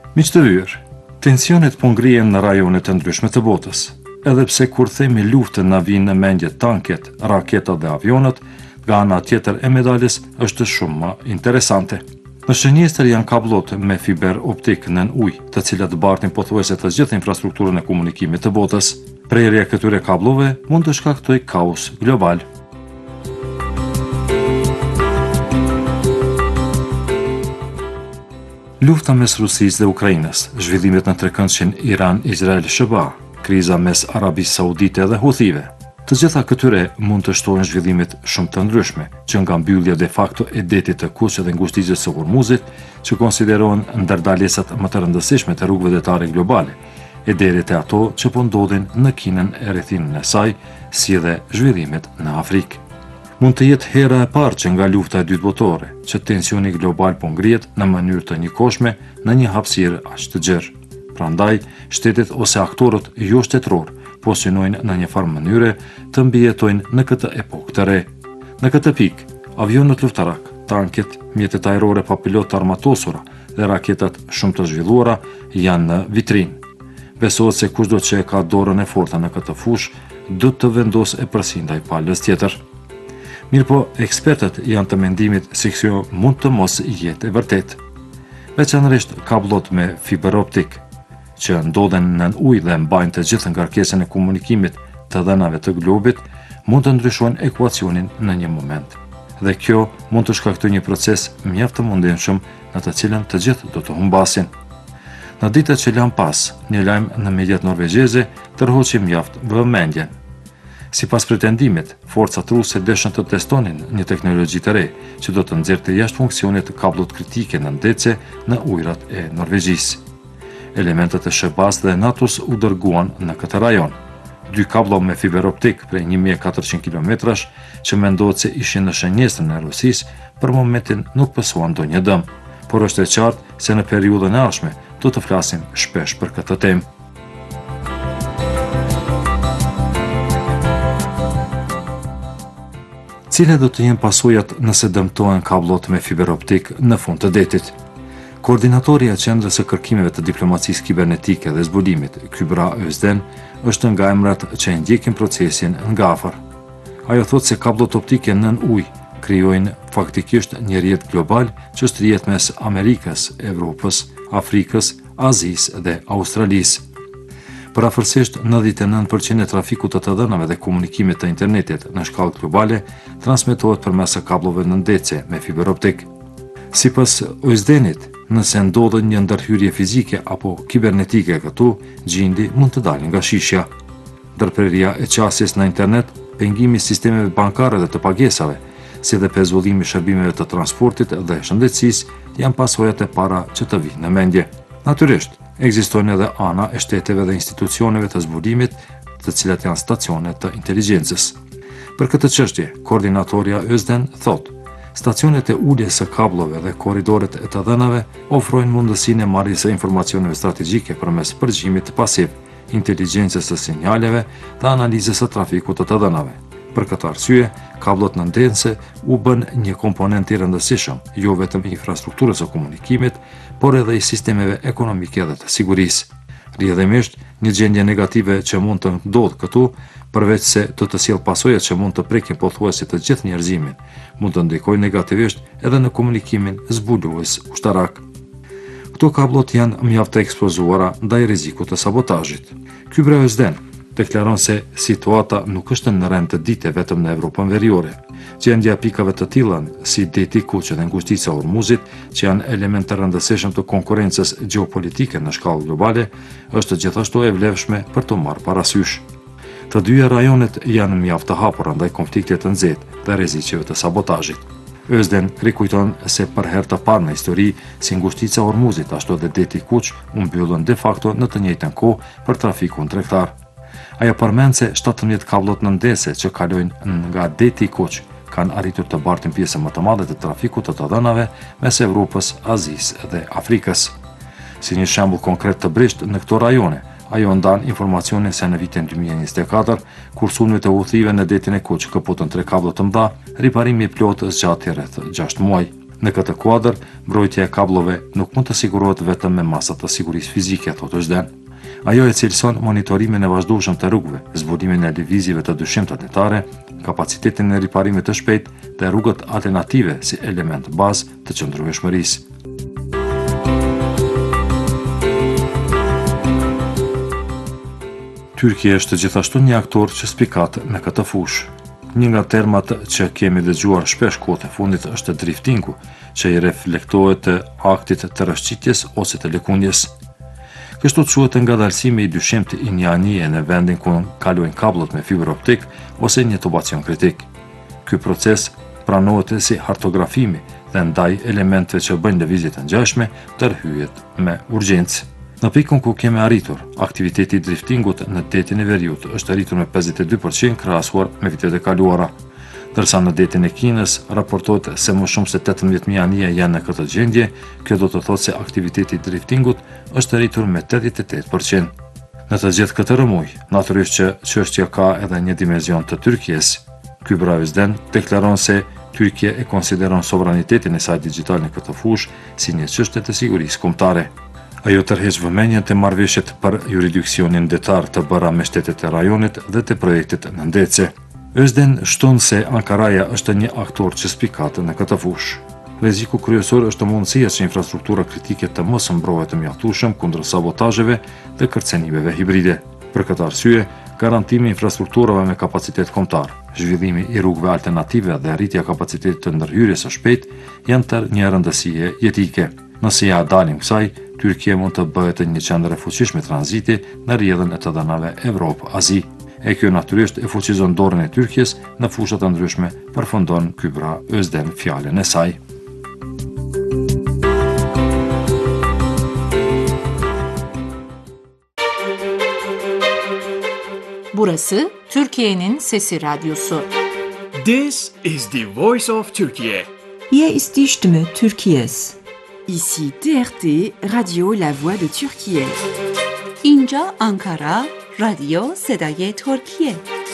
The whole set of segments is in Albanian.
Miq të dyr, tensionet po ngrihen në rajonet të ndryshme të botës. Edhe pse kur themi luftën na vinë në mendje tanket, raketat dhe avionët, nga ana tjetër e medaljes është shumë më interesante. Në shënjestër janë kabllot me fiber optik nën ujë, të cilat bartin pothuajse të gjithë infrastrukturën e komunikimit të botës. Prerja e këtyre kabllove mund të shkaktojë kaos global. Lufta mes Rusisë dhe Ukrainës, zhvillimet në trekëndshin Iran-Izrael-Shëba, kriza mes Arabisë Saudite dhe Huthive. Të gjitha këtyre mund të shtojnë zhvillimet shumë të ndryshme, që nga mbyllja de facto e detit të Kuqit dhe ngushtigjës së Hormuzit, që konsiderohen ndërdalesat më të rëndësishme të rrugëve detare globale, e deri te ato që po ndodhin në Kinën e rrethinën e saj, si dhe zhvillimet në Afrikë. Mund të jetë hera e parë që nga lufta e dytë botërore, që tensioni global po ngrihet në mënyrë të njëkohshme në një hapësirë aq të gjerë. Prandaj, shtetet ose aktorët jo shtetëror po synojnë në një farë mënyre të mbijetojnë në këtë epokë të re. Në këtë pikë, avionët luftarak, tanket, mjetet ajrore pa pilot të armatosura dhe raketat shumë të zhvilluara janë në vitrinë. Besohet se kushdo që e ka dorën e fortë në këtë fushë, do të vendosë e përsi ndaj palës tjetër. Mirëpo, ekspertët janë të mendimit se kjo mund të mos jetë e vërtet. Veçanërisht kabllot me fiber optik, që ndodhen nën ujë dhe mbajnë të gjithë ngarkesën e komunikimit të dhënave të globit, mund të ndryshojnë ekuacionin në një moment. Dhe kjo mund të shkaktojë një proces mjaft të mundshëm në të cilën të gjithë do të humbasin. Në ditët që lan pas, një lajm në mediat norvegjeze tërhoqi mjaft vëmendjen. Sipas pretendimit, forcat ruse dëshën të testonin një teknologji të re, që do të nxjerrte jashtë funksionit kabllot kritike në ndece në ujërat e Norvegjisë. Elementet e Shëbas dhe NATO-s u dërguan në këtë rajon. 2 kablo me fiber optik prej 1400 kilometrash, që mendohet se ishin në shënjestrën e Rusisë, për momentin nuk pësuan ndonjë dëm, por është e qartë se në periudhën e ardhshme do të flasim shpesh për këtë temë. Cilat do të jenë pasojat nëse dëmtohen kabllot me fiber optik në fund të detit? Koordinatori i Qendrës së kërkimeve të diplomacisë kibernetike dhe zbulimit, Kübra Özden, është nga emrat që e ndjekin procesin nga afër. Ajo thotë se kabllot optike nën ujë krijojnë faktikisht një rrjet global që strihet mes Amerikës, Evropës, Afrikës, Azisë dhe Australisë. Përafërsisht 99% e trafikut të dhënave dhe komunikimit të internetit në shkallë globale transmetohet përmes kabllove nëndece me fiber optik. Sipas Özdenit, nëse ndodhet një ndërhyrje fizike apo kibernetike këtu, gjindi mund të dalë nga shishja. Ndërprerja e qasjes në internet, pengimi i sistemeve bankare dhe të pagesave, si dhe pezullimi i shërbimeve të transportit dhe shëndetësisë janë pasojat e para që të vinë në mendje. Natyrisht, ekzistojnë edhe ana e shteteve dhe institucioneve të zbulimit, të cilat janë stacione të inteligjencës. Për këtë çështje, koordinatorja Özden thotë: stacionet e uljes së kabllove dhe korridoret e të dhënave ofrojnë mundësinë e marrjes së informacioneve strategjike përmes përgjigimit pasiv, inteligjencës së sinjaleve dhe analizës së trafikut të dhënave. Për këtë arsye, kabllot nëndece u bën një komponent i rëndësishëm, jo vetëm i infrastrukturës së komunikimit, por edhe i sistemeve ekonomike dhe të sigurisë. Rrjedhimisht, një gjendje negative që mund të ndodhë këtu, përveç se do të sjellë pasojat që mund të prekin pothuajse të gjithë njerëzimin, mund të ndikojë negativisht edhe në komunikimin zbulues ushtarak. Këto kabllot janë mjaft të ekspozuara ndaj rrezikut të sabotazhit. Kübra Özden deklaron se situata nuk është në rend të ditë vetëm në Evropën veriore. Gjendja e pikave të tilla si deti i Kuqit dhe ngushtica e Hormuzit, që janë element të rëndësishëm të konkurrencës gjeopolitike në shkallë globale, është gjithashtu e vlefshme për të marrë parasysh. Të dyja rajonet janë mjaft të hapura ndaj konfliktit të nxehtë dhe rrezikeve të sabotazhit. Özden rikujton se për herë të parë në histori, si ngushtica e Hormuzit ashtu edhe deti i Kuq u mbyllën de facto në të njëjtën kohë për trafikun tregtar. Ajo përmend se 17 kabllot nëndece që kalojnë nga deti i Kuq kanë arritur të bartin pjesën më të madhe të trafikut të dhënave mes Evropës, Azisë dhe Afrikës. Si një shembull konkret të brisht në këto rajone, ajo ndan informacionin se në vitin 2024, kur sulmet e Huthive në detin e Kuq kapotën 3 kablo të mëdha, riparimi i plotë zgjati rreth 6 muaj. Në këtë kuadër, mbrojtja e kabllove nuk mund të sigurohet vetëm me masa të sigurisë fizike, thotë Özden. Ajo e cilëson monitorimin e vazhdueshëm të rrugëve, zbulimin e lëvizjeve të dyshimta detare, kapacitetin e riparimit të shpejtë dhe rrugët alternative si element bazë të qëndrueshmërisë. Tyrkia është gjithashtu një aktor që spikat në këtë fushë. Një nga termat që kemi dëgjuar shpesh kohët e fundit është driftingu, që i reflektohet të aktit të rrëshqitjes ose të lëkundjes. Kështu quhet ngadalësimi i dyshimit i një anije në vendin ku kalojnë kabllët me fibër optik ose një tubacion kritik. Ky proces pranohet si hartografimi dhe ndaj elementeve që bëjnë lëvizje të ngjashme tërhyjet me urgjencë. Në pikën ku kemi arritur, aktiviteti i driftingut në detin e Veriut është arritur me 52% krahasuar me vitet e kaluara, ndërsa në detin e Kinës raportohet se më shumë se 18.000 anije janë në këtë gjendje. Kjo do të thotë se aktiviteti i driftingut është arritur me 88%. Në të gjithë këtë rëmuj, natyrisht që çështja ka edhe një dimension të Tyrkisë. Ky Özden deklaron se Tyrkia e konsideron sovranitetin e saj digjital në këtë fushë si një çështje të sigurisë kombëtare. Ajo tërheq vëmendjen te marrëveshjet për jurisdiksionin detar të bëra me shtetet e rajonit dhe të projektit në Ndece. Özden shton se Ankaraja është një aktor që spikat në këtë fushë. Rreziku kryesor është mundësia që infrastruktura kritike të mos mbrohet të mjaftueshëm kundër sabotazheve dhe kërcenimeve hibride. Për këtë arsye, garantimi i infrastrukturave me kapacitet kombëtar, zhvillimi i rrugëve alternative dhe rritja e kapacitetit të ndërhyrjes së shpejtë janë të një rëndësie jetike. Nëse ja dalim kësaj, Tyrkia mund të bëhet një qendër e fuqishme tranziti në rrjedhën e të dhënave Evropë-Azi. E kjo natyrisht e fuqizon dorën e Tyrkisë në fusha të ndryshme, përfundon ky Özden fjalën e saj. Burası Türkiye'nin Sesi Radyosu. This is the voice of Turkey. Hier ist die Stimme Türkiye's. Ici TRT, Radio La Voix de Türkiye. اینجا Ankara, راديو صدای ترکیه.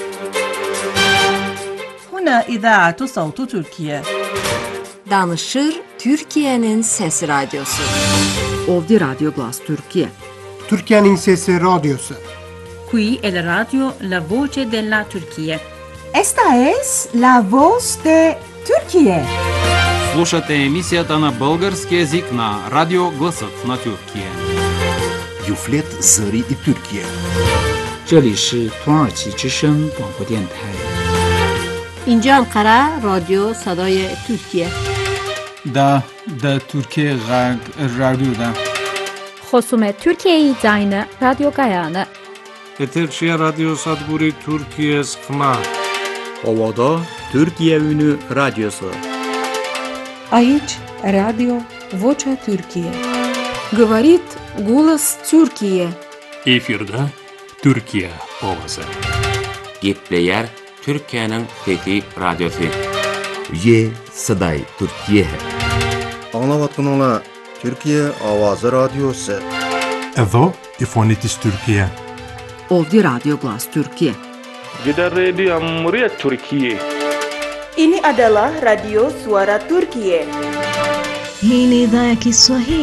هنا إذاعة صوت تركيا. Danışır Türkiye'nin Sesi Radyosu. Ovdje Radio Glas Türkiye. Türkiye'nin Sesi Radyosu. Qui è la radio La Voce della Turchia. Esta es la voz de Türkiye. Слушате емисията на български език на Радио Гласът на Тюркия. Юфлет Зари и Тюркия. 这里是土耳其之声广播电台。 اینجا Ankara, رادیو صدای ترکیه. Da Türkiye Radyo'da. خصوم Türkiye زاین رادیو گایانه. Eterşehir Radyo Sadburi Türkiye Skma. Ovada Türkiye Ünü Radyosu. Aici Radio Vocea Türkiye. Говорит голос Türkiye. Efirde Türkiye ovası. Gepleyer Türkiye'nin Fethi Radyosu. Ye Saday Türkiye. Anlavatkanlar Türkiye Avazı Radyosu. Εδώ η φωνή της Τουρκία. Ovdje Radio Glas Türkiye. Gider Radio Amuriya Türkiye. Ini adalah Radio Suara Turkiye. Hii ni idhaa ya Kiswahili